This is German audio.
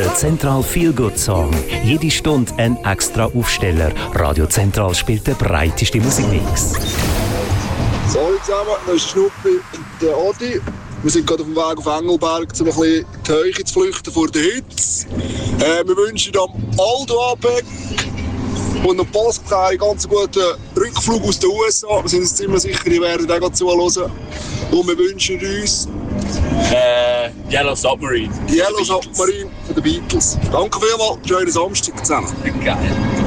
Der Zentral Feel Good Song. Jede Stunde ein extra Aufsteller. Radio Zentral spielt den breitesten Musikmix. So, zusammen, das ist Schnuppi und der Adi. Wir sind gerade auf dem Weg auf Engelberg, um ein bisschen in die Höhe zu flüchten vor der Hitze. Wir wünschen am Aldo Abeck und am Pascal einen ganz guten Rückflug aus den USA. Wir sind uns ziemlich sicher, die werden auch zuhören. Und wir wünschen uns Yellow Submarine. Yellow Submarine von den Beatles. Danke vielmals, schönen Samstag zusammen. Geil.